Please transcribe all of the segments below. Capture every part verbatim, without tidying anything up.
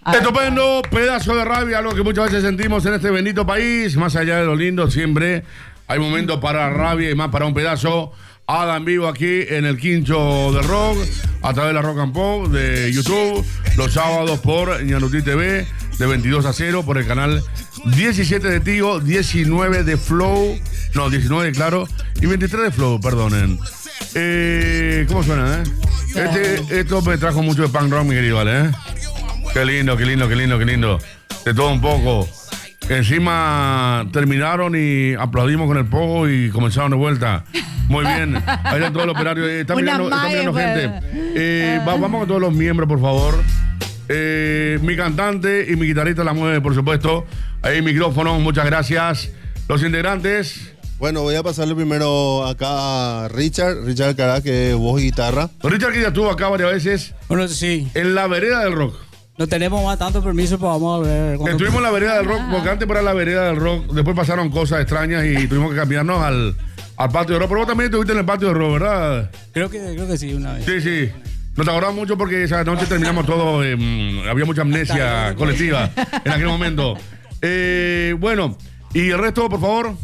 Estupendo, pedazo de rabia, algo que muchas veces sentimos en este bendito país. Más allá de lo lindo, siempre hay momentos para rabia y más para un pedazo. Adam vivo aquí en el Quincho del Rock, a través de la Rock and Pop de YouTube, los sábados por Ñanutí T V, de veintidós a cero, por el canal diecisiete de Tigo, diecinueve de Flow, no, diecinueve de Claro, y veintitrés de Flow, perdonen. Eh, ¿Cómo suena, eh? Este, esto me trajo mucho de punk rock, mi querido, ¿vale? ¿Eh? Qué lindo, qué lindo, qué lindo, qué lindo. De todo un poco. Encima terminaron y aplaudimos con el pogo y comenzaron de vuelta. Muy bien. Ahí están todos los operarios. Está mirando, está mirando gente. Eh, va, vamos con todos los miembros, por favor. Eh, mi cantante y mi guitarrista la mueve, por supuesto. Ahí micrófono, muchas gracias. Los integrantes. Bueno, voy a pasarle primero acá a Richard, Richard Cará, que es voz y guitarra. Richard, que ya estuvo acá varias veces. Bueno, sí. En la vereda del rock. No tenemos más tanto permiso, pero vamos a ver. Estuvimos en la vereda del rock, porque antes para la vereda del rock, después pasaron cosas extrañas y tuvimos que cambiarnos al, al patio de rock. Pero vos también estuviste en el patio de rock, ¿verdad? Creo que, creo que sí, una vez. Sí, sí. Nos acordamos mucho porque esa noche terminamos todo, eh, había mucha amnesia colectiva en aquel momento. Eh, bueno, ¿y el resto, por favor?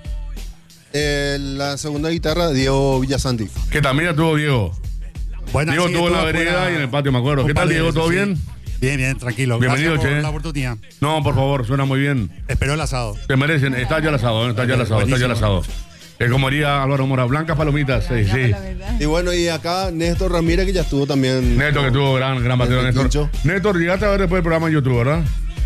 Eh, la segunda guitarra, Diego Villasanti. Que también estuvo Diego. Buena, Diego sí, estuvo en la estuvo vereda buena, y en el patio, me acuerdo. ¿Qué tal, Diego? ¿Todo sí. bien? Bien, bien, tranquilo. Bienvenido, Gracias por che. la oportunidad. No, por favor, suena muy bien. Espero el asado. Te merecen. Está ya el asado, ¿eh? Está ya el asado, está ya el asado. Es como diría Álvaro Mora, blancas palomitas. Sí, sí. Y bueno, y acá Néstor Ramírez, que ya estuvo también. Néstor, que tuvo gran, gran bateo, Néstor. Quincho. Néstor, llegaste a ver después el programa en YouTube, ¿verdad?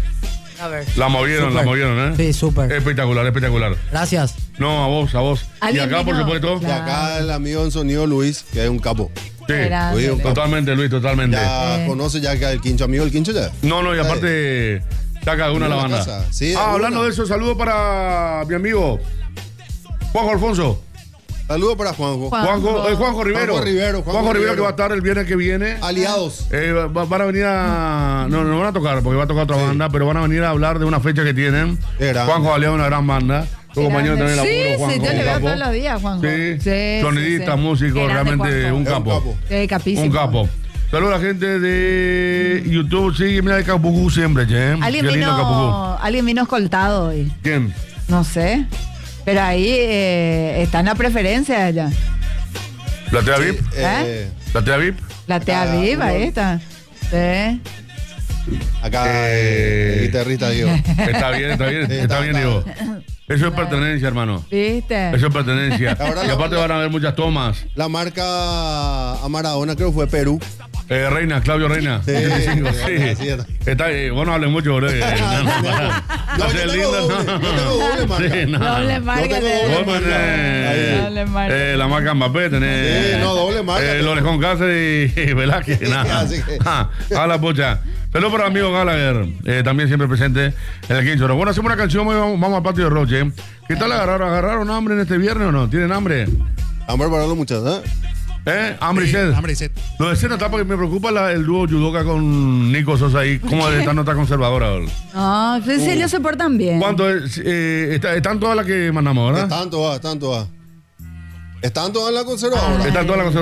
A ver. La movieron, Super. la movieron, ¿eh? Sí, súper. Espectacular, espectacular. Gracias. No, a vos, a vos. Y ¿Alguien acá, por vino? supuesto. Y acá el amigo en sonido Luis, que es un capo. Sí, Grande. Luis, un capo. totalmente, Luis, totalmente. Ya Eh. conoce ya que el Quincho, amigo del Quincho ya. No, no, y aparte está cada una la Una banda. casa. Sí, ah, una. hablando de eso, saludo para mi amigo Juanjo Alfonso. Saludos para Juanjo. Juan- Juanjo, eh, Juanjo Rivero. Juanjo Rivero, Juanjo Juanjo Rivero, Rivero. que va a estar el viernes que viene. Aliados. Eh, va- van a venir a. No, no van a tocar porque va a tocar otra Sí. banda, pero van a venir a hablar de una fecha que tienen. Qué grande. Juanjo Aliado, una gran banda. Tu compañero también Sí, laburo, Juanjo. sí, yo un le veo capo. todos los días, Juanjo. Sí, Sí, sonidista, sí, sí. músico, Qué grande, realmente Juanjo. un Es un capo. capo. Sí, capísimo. Un capo. Saludos a la gente de YouTube. Sí, mira de Capucú siempre, che. ¿Alguien Qué lindo Capucú. vino, alguien vino escoltado hoy. ¿Quién? No sé. Pero ahí eh, está en la preferencia allá. ¿La Tea VIP? Eh, ¿La Tea VIP? La Tea Ah, Viva, uno. ahí está. Sí. Acá Eh. el guitarrista Diego. Está bien, está bien, Sí, está está- bien, está- digo. Eso es pertenencia, hermano. ¿Viste? Eso es pertenencia. Ahora Y lo- aparte van a haber muchas tomas. La marca a Maradona creo que fue Perú. Eh, Reina, Claudio Reina. Sí, ochenta y cinco, sí, sí. sí, está. Está, eh, vos no hables mucho, boludo. Eh, no, no, para. No, Hacer yo tengo lindo, doble, yo tengo doble marca. Sí, no, Doble no. marca. Yo tengo de- doble Vos tenés Doble marca. eh, la marca Mbappé, tenés. Sí, no, doble marca. Eh, Lorejón Cáceres y Velázquez. Nada. Así que- Ah, a la pucha. Saludos para el amigo Gallagher, eh, también siempre presente en el Quincho. Bueno, hacemos una canción, vamos, vamos al patio de Roche. ¿Qué tal agarraron? ¿Agarraron hambre en este viernes o no? ¿Tienen hambre? Vamos a prepararlo muchachos, ¿eh? ¿Eh? ¿Hambre y Sí, sed? hambre y sed. Lo de sed está porque me preocupa la- el dúo Yudoka con Nico Sosa ahí. ¿Cómo está nota conservadora? bol? No, pues sí, ellos se portan bien. ¿Cuánto es? Eh, está- están todas las que mandamos, ¿verdad? Están todas, están todas. Están todas en la conservadora. Están todas las